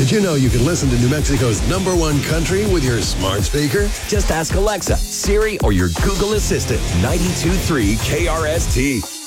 Did you know you can listen to New Mexico's #1 country with your smart speaker? Just ask Alexa, Siri, or your Google Assistant. 92.3 KRST.